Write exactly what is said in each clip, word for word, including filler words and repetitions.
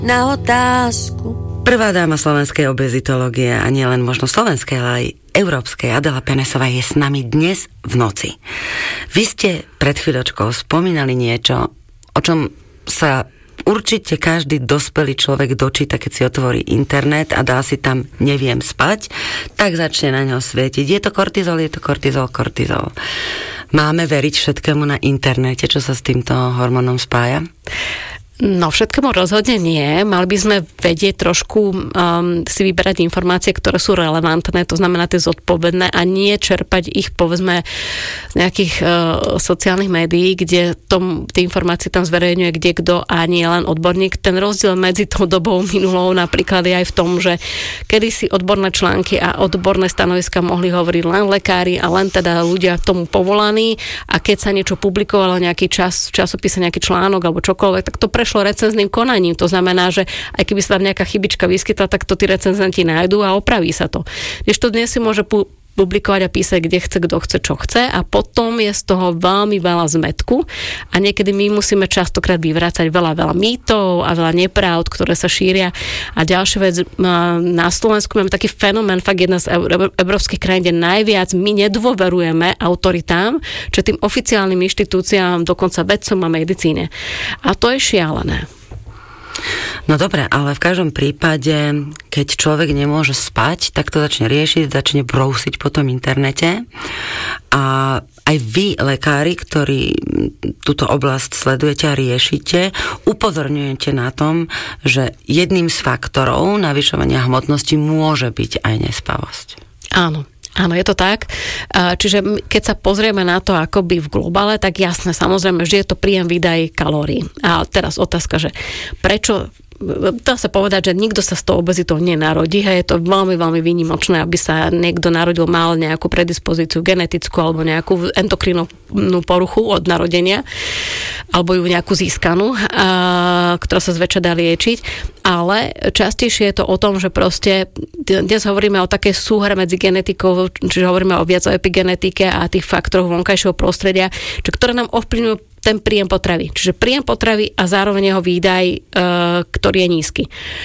Na otázku. Prvá dáma slovenskej obezitológie, a nie len možno slovenskej, ale aj európskej, Adela Penesová je s nami dnes v noci. Vy ste pred chvíľočkou spomínali niečo, o čom sa určite každý dospelý človek dočíta, keď si otvorí internet a dá si tam neviem spať, tak začne na ňo svietiť. Je to kortizol, je to kortizol, kortizol. Máme veriť všetkému na internete, čo sa s týmto hormónom spája? No, všetkému rozhodne nie. Mali by sme vedieť trošku um, si vyberať informácie, ktoré sú relevantné, to znamená tie zodpovedné a nie čerpať ich, povedzme, z nejakých uh, sociálnych médií, kde tom, tie informácie tam zverejňuje kde kto a nie len odborník. Ten rozdiel medzi tou dobou minulou napríklad je aj v tom, že kedysi odborné články a odborné stanoviska mohli hovoriť len lekári a len teda ľudia tomu povolaní a keď sa niečo publikovalo, nejaký čas, v časopise, nejaký článok alebo čokoľvek, tak to prešlo recenzným konaním. To znamená, že aj keby sa tam nejaká chybička vyskytla, tak to tí recenzenti nájdú a opraví sa to. Kdežto dnes si môže pu- publikovať a písať, kde chce, kto chce, čo chce a potom je z toho veľmi veľa zmätku a niekedy my musíme častokrát vyvracať veľa, veľa mýtov a veľa nepravd, ktoré sa šíria. A ďalšia vec, na Slovensku máme taký fenomén, fakt jedna z európskych krajín, kde najviac my nedôverujeme autoritám, čo tým oficiálnym inštitúciám, dokonca vedcom a medicíne. A to je šialené. No dobre, ale v každom prípade, keď človek nemôže spať, tak to začne riešiť, začne brousiť po tom internete. A aj vy, lekári, ktorí túto oblasť sledujete a riešite, upozorňujete na tom, že jedným z faktorov navyšovania hmotnosti môže byť aj nespavosť. Áno. Áno, je to tak. Čiže keď sa pozrieme na to akoby v globále, tak jasné, samozrejme, že je to príjem výdaj kalórií. A teraz otázka, že prečo, dá sa povedať, že nikto sa s tou obezitou nenarodí a je to veľmi, veľmi výnimočné, aby sa niekto narodil, mal nejakú predispozíciu genetickú alebo nejakú endokrinnú poruchu od narodenia alebo ju nejakú získanú, ktorá sa zväčša dá liečiť. Ale častejšie je to o tom, že proste dnes hovoríme o takej súhre medzi genetikou, čiže hovoríme o viac o epigenetike a tých faktoroch vonkajšieho prostredia, čo, ktoré nám ovplyvňujú ten príjem potravy. Čiže príjem potravy a zároveň jeho výdaj, e, ktorý je nízky.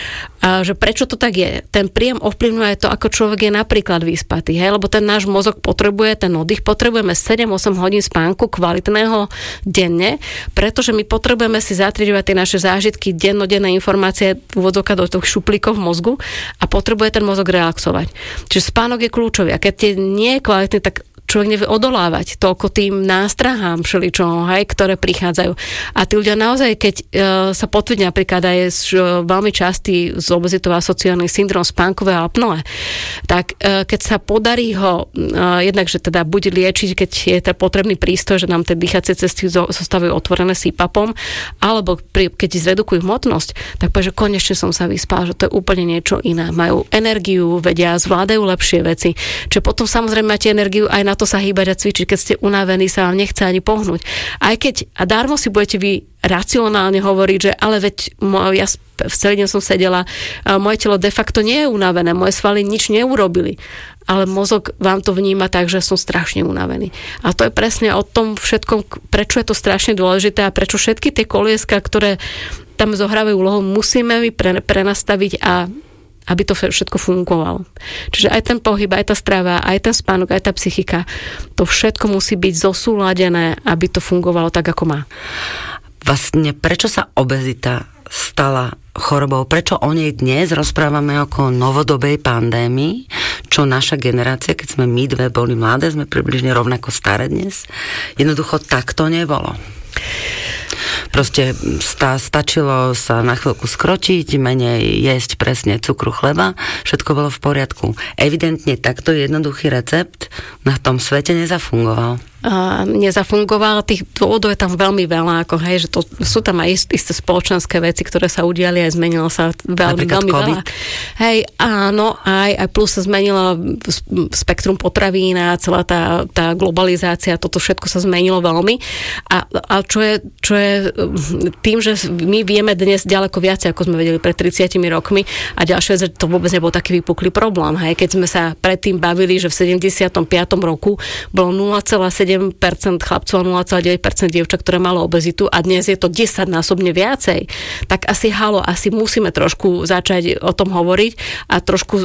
A že prečo to tak je? Ten príjem ovplyvňuje to, ako človek je napríklad vyspatý, hej? Lebo ten náš mozog potrebuje, ten oddych, potrebujeme sedem osem hodín spánku kvalitného denne, pretože my potrebujeme si zatriedovať tie naše zážitky, dennodenné informácie úvodzovka do tých šuplíkov v mozgu a potrebuje ten mozog relaxovať. Čiže spánok je kľúčový a keď je nie je kvalitný, tak človek nevie odolávať toľko tým nástrahám všeličoho, hej, ktoré prichádzajú. A tí ľudia naozaj, keď e, sa potvrdí napríklad aj je veľmi častý z obezitou asociovaný syndrom spánkového apnoe, tak e, keď sa podarí ho e, jednak, že teda buď liečiť, keď je ten potrebný prístroj, že nám tie dýchacie cesty zostávajú otvorené sí papom, alebo pri, keď zredukujú hmotnosť, tak povie, že konečne som sa vyspal, že to je úplne niečo iné. Majú energiu, vedia, zvládajú lepšie veci. Čiže potom samozrejme máte energiu aj na to sa hýbať a cvičiť, keď ste unavení, sa vám nechce ani pohnúť. Aj keď, a darmo si budete vy racionálne hovoriť, že ale veď ja v celý deň som sedela, moje telo de facto nie je unavené, moje svaly nič neurobili, ale mozog vám to vníma tak, že som strašne unavený. A to je presne o tom všetkom, prečo je to strašne dôležité a prečo všetky tie kolieska, ktoré tam zohrávajú úlohu, musíme my pre, prenastaviť a aby to všetko fungovalo. Čiže aj ten pohyb, aj tá strava, aj ten spánok, aj tá psychika, to všetko musí byť zosúladené, aby to fungovalo tak, ako má. Vlastne, prečo sa obezita stala chorobou? Prečo o nej dnes rozprávame ako novodobej pandémii, čo naša generácia, keď sme my dve boli mladé, sme približne rovnako staré dnes, jednoducho tak to nebolo. Proste sta, stačilo sa na chvíľku skrotiť, menej jesť presne cukru, chleba, všetko bolo v poriadku. Evidentne takto jednoduchý recept na tom svete nezafungoval. Uh, nezafungoval, tých dôvodov je tam veľmi veľa, ako hej, že to sú tam aj isté spoločenské veci, ktoré sa udiali a zmenilo sa veľmi, veľmi veľa. Hej, áno, aj, aj plus sa zmenilo spektrum potravín a celá tá, tá globalizácia, toto všetko sa zmenilo veľmi. A, a čo je, čo je tým, že my vieme dnes ďaleko viac, ako sme vedeli pred tridsiatimi rokmi a ďalšie, že to vôbec nebol taký vypuklý problém. Hej, keď sme sa predtým bavili, že v sedemdesiatom piatom roku bolo nula celá sedem sedem percent chlapcov a nula celá deväť percent dievčat, ktoré malo obezitu a dnes je to desaťnásobne viacej, tak asi halo, asi musíme trošku začať o tom hovoriť a trošku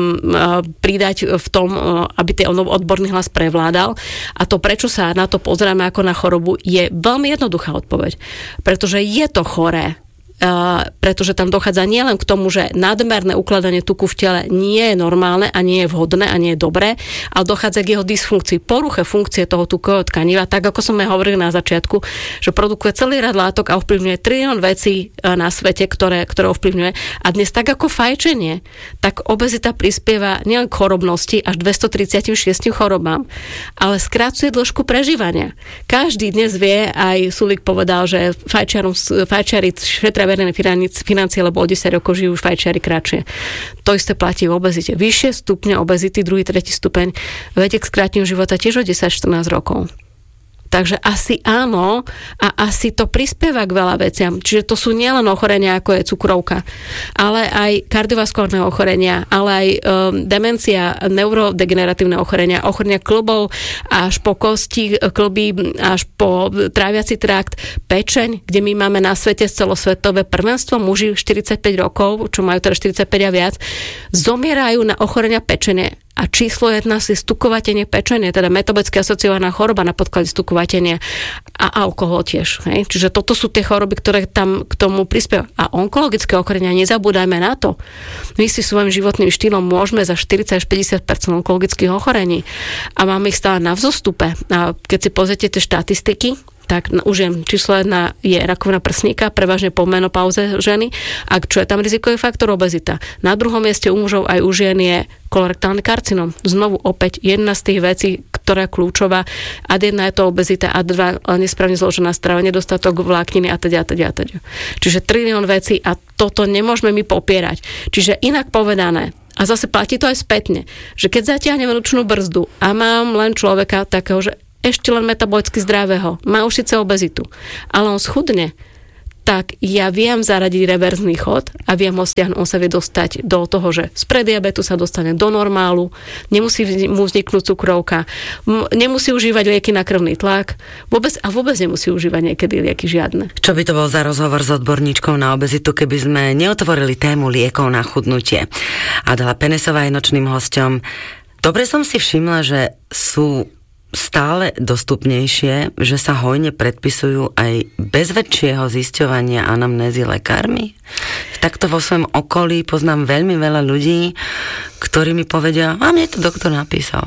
mm, pridať v tom, aby ten odborný hlas prevládal. A to, prečo sa na to pozeráme ako na chorobu, je veľmi jednoduchá odpoveď. Pretože je to choré. Uh, pretože tam dochádza nielen k tomu, že nadmerné ukladanie tuku v tele nie je normálne a nie je vhodné a nie je dobré, ale dochádza k jeho dysfunkcii, poruche funkcie toho tukového tkaniva, tak ako som aj hovoril na začiatku, že produkuje celý rad látok a ovplyvňuje trilión vecí na svete, ktoré, ktoré ovplyvňuje. A dnes tak ako fajčenie, tak obezita prispieva nielen k chorobnosti až dvestotridsaťšesť chorobám, ale skracuje dĺžku prežívania. Každý dnes vie, aj Sulík povedal, že fajčiari šetria verejné financie, lebo o desať rokov žijú fajčiari kratšie. To isté platí v obezite. Vyššie stupne obezity, druhý, tretí stupeň, vedie k skráteniu života tiež o desať až štrnásť rokov. Takže asi áno a asi to prispieva k veľa veciam. Čiže to sú nielen ochorenia, ako je cukrovka, ale aj kardiovaskulárne ochorenia, ale aj um, demencia, neurodegeneratívne ochorenia, ochorenia kĺbov až po kosti kĺby, až po tráviaci trakt, pečeň, kde my máme na svete celosvetové prvenstvo, muži štyridsaťpäť rokov, čo majú teda štyridsaťpäť a viac, zomierajú na ochorenia pečene. A číslo jedna si stukovatenie pečenia, teda metabolicky asociovaná choroba na podklade stukovatenia a alkohol tiež. Hej? Čiže toto sú tie choroby, ktoré tam k tomu prispievajú. A onkologické ochorenia, nezabúdajme na to. My si svojím životným štýlom môžeme za štyridsať až päťdesiat percent onkologických ochorení a máme ich stále na vzostupe. A keď si pozriete tie štatistiky, tak u žien číslo jedna je rakovina prsníka, prevažne po menopauze ženy. A čo je tam rizikový faktor? Obezita. Na druhom mieste u mužov aj u žien je kolorektálny karcinom. Znovu opäť jedna z tých vecí, ktorá je kľúčová. A jedna je to obezita, a dva nesprávne zložená strava, nedostatok vlákniny a teda, a teda, a teda. Čiže trilión vecí a toto nemôžeme my popierať. Čiže inak povedané, a zase platí to aj spätne, že keď zatiahneme ručnú brzdu a mám len človeka takého, že ešte len metabolicky zdravého, má už síce obezitu, ale on schudne, tak ja viem zaradiť reverzný chod a viem ho stiahnuť, on sa vie dostať do toho, že z prediabetu sa dostane do normálu, nemusí mu vzniknúť cukrovka, nemusí užívať lieky na krvný tlak, vôbec, a vôbec nemusí užívať niekedy lieky žiadne. Čo by to bol za rozhovor s odborníčkou na obezitu, keby sme neotvorili tému liekov na chudnutie? Adela Penesová je nočným hosťom. Dobre som si všimla, že sú stále dostupnejšie, že sa hojne predpisujú aj bez väčšieho zisťovania anamnézy lekármi. Takto vo svojom okolí poznám veľmi veľa ľudí, ktorí mi povedia, a mne to doktor napísal.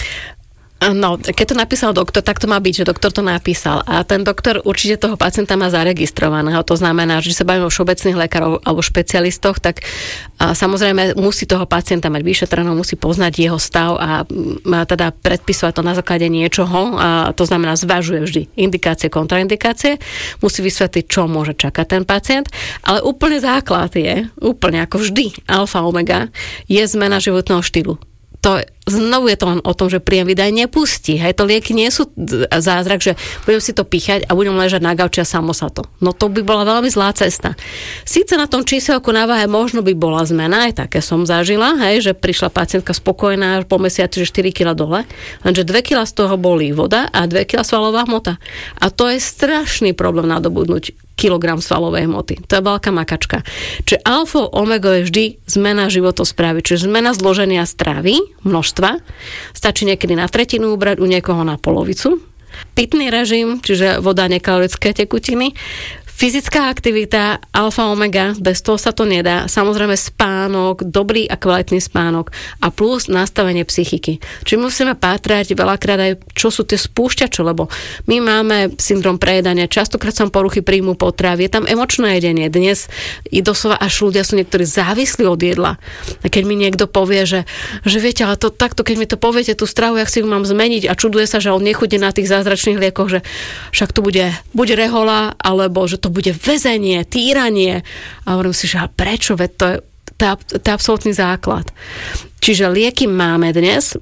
No, keď to napísal doktor, tak to má byť, že doktor to napísal. A ten doktor určite toho pacienta má zaregistrovaného. To znamená, že sa bavíme o všeobecných lekárov alebo špecialistoch, tak a samozrejme musí toho pacienta mať vyšetreného, musí poznať jeho stav a, a teda predpisovať to na základe niečoho. A to znamená, zvažuje vždy indikácie, kontraindikácie. Musí vysvetliť, čo môže čakať ten pacient. Ale úplne základ je, úplne ako vždy, alfa omega, je zmena životného štýlu. To znovu je to len o tom, že príjem výdaj nepustí. Hej, to lieky nie sú zázrak, že budem si to píchať a budem ležať na gauči a samo sa to. No to by bola veľmi zlá cesta. Síce na tom číselku na váhe možno by bola zmena, aj také som zažila, hej, že prišla pacientka spokojná po mesiaci, že štyri kilá dole, lenže dve kilá z toho boli voda a dve kilá svalová hmota. A to je strašný problém nadobudnúť kilogram svalovej hmoty. To je veľká makačka. Čiže alfa omega je vždy zmena životosprávy, čiže zmena zloženia stravy, množstva. Stačí niekedy na tretinu ubrať, u niekoho na polovicu. Pitný režim, čiže voda, nekalorické tekutiny. Fyzická aktivita, alfa omega, bez toho sa to nedá. Samozrejme spánok, dobrý a kvalitný spánok a plus nastavenie psychiky. Čiže musíme pátrať veľakrát aj, čo sú tie spúšťače, lebo my máme syndrom prejedania, častokrát som poruchy príjmu potravy, je tam emočné jedenie. Dnes i doslova až ľudia sú niektorí závislí od jedla. A keď mi niekto povie, že, že viete, ale to takto, keď mi to poviete, tú stravu, jak si ju mám zmeniť a čuduje sa, že on nechudne na tých zázračných liekoch, že však to bude buď rehola, alebo že to bude väzenie, týranie. A hovorím si, že a prečo? Veď to je, to je absolútny základ. Čiže lieky máme dnes.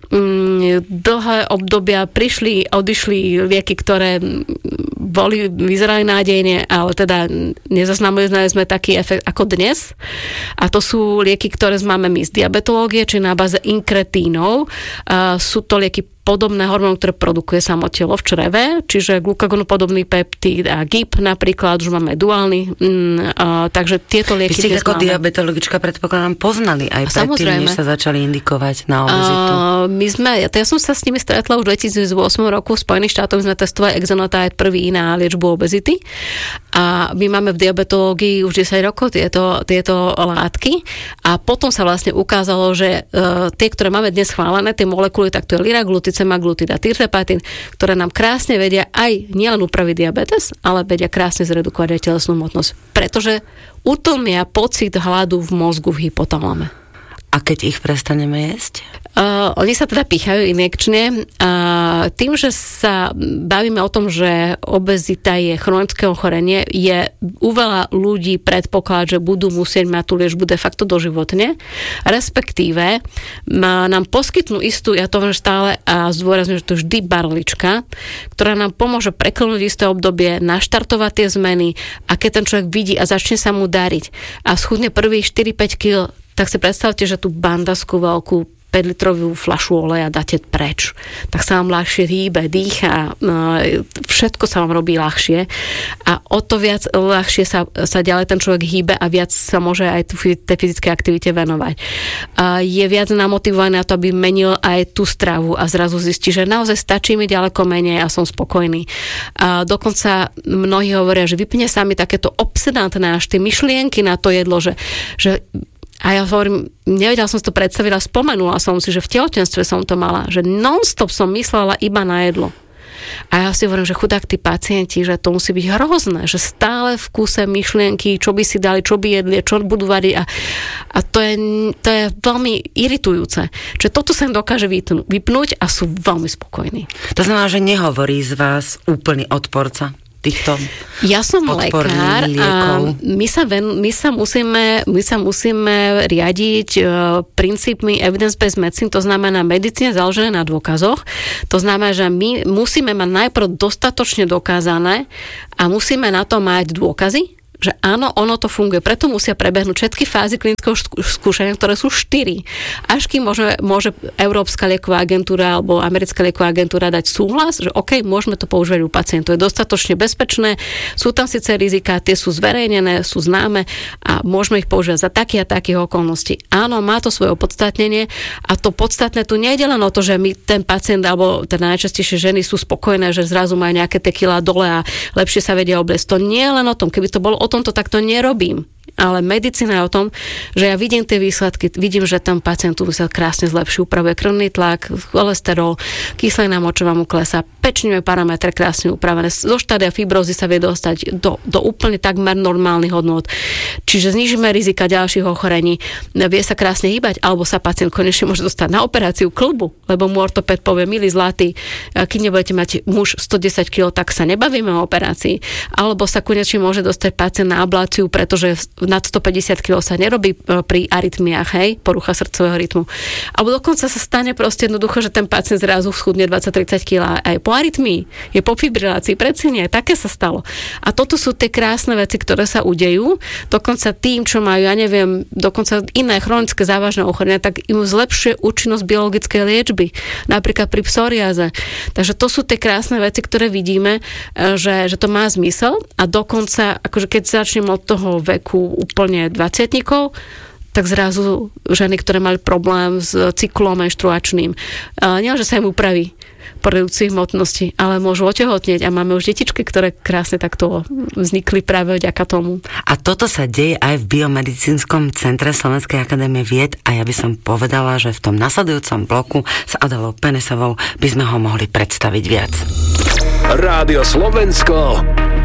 Dlhé obdobia prišli, odišli lieky, ktoré boli, vyzerali nádejne, ale teda nezaznamenali sme taký efekt ako dnes. A to sú lieky, ktoré máme my z diabetológie, či na báze inkretínov. Sú to lieky podobné hormóny, ktoré produkuje samo telo v čreve, čiže glukagonopodobný peptid a G I P napríklad, už máme duálny, mm, a, takže tieto lieky... Vy ste ako máme. Diabetologička predpokladám poznali aj predtým, než sa začali indikovať na obezitu. A, my sme, ja, ja som sa s nimi stretla už v dvetisícosem roku v Spojených štátoch, sme testovali exenotide prvý na liečbu obezity a my máme v diabetológii už desať rokov tieto, tieto látky a potom sa vlastne ukázalo, že uh, tie, ktoré máme dnes schválené, tie molekuly, tak to je liraglutid, semaglutid a tirzepatin, ktoré nám krásne vedia aj nielen upraviť diabetes, ale vedia krásne zredukovať aj telesnú hmotnosť. Pretože utlmia pocit hladu v mozgu v hypotalame. A keď ich prestaneme jesť? Uh, oni sa teda pýchajú injekčne a tým, že sa bavíme o tom, že obezita je chronické ochorenie, je u veľa ľudí predpoklad, že budú musieť mať tú liečbu de facto doživotne, respektíve nám poskytnú istú, ja to stále a zdôrazňujem, že to je vždy barlička, ktorá nám pomôže preklnúť isté obdobie, naštartovať tie zmeny a keď ten človek vidí a začne sa mu dariť a schudne prvých štyri päť kilogramov, tak si predstavte, že tú bandasku veľkú päťlitrovú fľašu oleja dáte preč. Tak sa vám ľahšie hýbe, dýcha, všetko sa vám robí ľahšie a o to viac ľahšie sa, sa ďalej ten človek hýbe a viac sa môže aj tej fyzickej aktivite venovať. Je viac namotivovaný na to, aby menil aj tú stravu a zrazu zistí, že naozaj stačí mi ďaleko menej a som spokojný. A dokonca mnohí hovoria, že vypne sa mi takéto obsedantné až tie myšlienky na to jedlo, že, že a ja hovorím, nevedela som si to predstaviť a spomenula som si, že v tehotenstve som to mala, že non-stop som myslela iba na jedlo. A ja si hovorím, že chudák tí pacienti, že to musí byť hrozné, že stále v kúse myšlienky, čo by si dali, čo by jedli, čo budú variť a, a to, je, to je veľmi iritujúce. Čiže toto sa im dokáže vypnúť a sú veľmi spokojní. To znamená, že nehovorí z vás úplný odporca týchto ja som lekár a my sa, ven, my sa musíme my sa musíme riadiť uh, princípmi evidence-based medicine, to znamená medicíne založené na dôkazoch. To znamená, že my musíme mať najprv dostatočne dokázané a musíme na to mať dôkazy, že áno, ono to funguje. Preto musia prebehnúť všetky fázy klinického skúšania, ktoré sú štyri. Až kým môže, môže Európska lieková agentúra alebo Americká lieková agentúra dať súhlas, že OK, môžeme to používať u pacientov. Je dostatočne bezpečné, sú tam síce riziká, tie sú zverejnené, sú známe a môžeme ich používať za také a takých okolností. Áno, má to svoje opodstatnenie a to podstatné tu nie je len o to, že my ten pacient alebo teda najčastejšie ženy sú spokojné, že zrazu majú nejaké tie kilá dole a lepšie sa vedia obliecť. To nie je len o tom, keby to bolo o tomto takto nerobím. Ale medicína je o tom, že ja vidím tie výsledky, vidím, že tam pacientu sa krásne zlepší, upravuje krvný tlak, cholesterol, kyselina močová mu klesá, pečňové parametre krásne upravené. Zo štádia fibrózy sa vie dostať do, do úplne takmer normálnych hodnôt. Čiže znížime rizika ďalších ochorení, vie sa krásne hýbať, alebo sa pacient konečne môže dostať na operáciu kĺbu, lebo mu ortopéd povie, milý zlatý, keď nebudete mať muž sto desať kilogramov, tak sa nebavíme o operácii. Alebo sa konečne môže dostať pacient na abláciu, pretože nad stopäťdesiat kilogramov sa nerobí pri arytmiách, hej, porucha srdcového rytmu. Alebo dokonca sa stane proste jednoducho, že ten pacient zrazu schudne dvadsať tridsať kilogramov aj po arytmii, je po fibrilácii, predsiene, také sa stalo. A toto sú tie krásne veci, ktoré sa udejú, dokonca tým, čo majú, ja neviem, dokonca iné chronické závažné ochorenia, tak im zlepšuje účinnosť biologickej liečby, napríklad pri psoriáze. Takže to sú tie krásne veci, ktoré vidíme, že, že to má zmysel a dokonca, akože keď začnem od toho veku úplne dvadsiatnikov, tak zrazu ženy, ktoré mali problém s cyklom menštruačným, nielenže sa im upraví po redukcii hmotnosti, ale môžu otehotnieť a máme už detičky, ktoré krásne takto vznikli práve vďaka tomu. A toto sa deje aj v Biomedicínskom centre Slovenskej akadémie vied a ja by som povedala, že v tom nasledujúcom bloku s Adelou Penesovou by sme ho mohli predstaviť viac. Rádio Slovensko